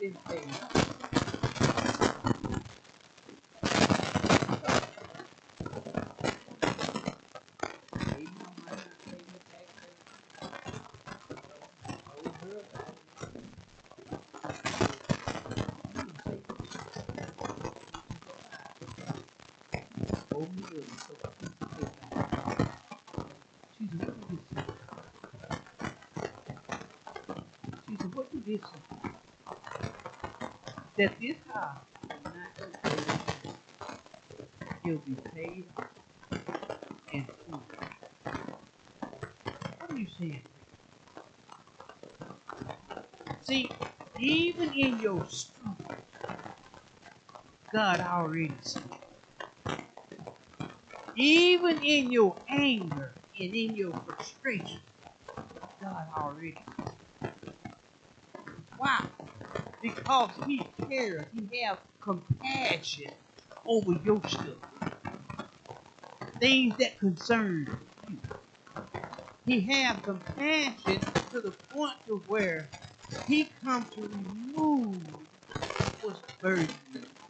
been paid. Maybe you might not pay your taxes. Told her about it. You didn't say told me earlier, so I think you take that. She said, what did this say? She said, what did this say? That this house will not go paid. He'll be paid off in full. What are you saying? See, even in your struggle, God already sees. Even in your anger and in your frustration, God already sees. Why? Because He cares. He has compassion over your stuff. Things that concern you. He has compassion to the point of where He comes to remove what's burdening you.